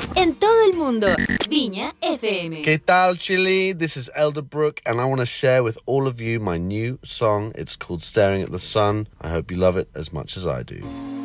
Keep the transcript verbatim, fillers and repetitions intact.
en todo el mundo. Viña F M. ¿Qué tal, Chile? This is Elderbrook, and I want to share with all of you my new song. It's called Staring at the Sun. I hope you love it as much as I do.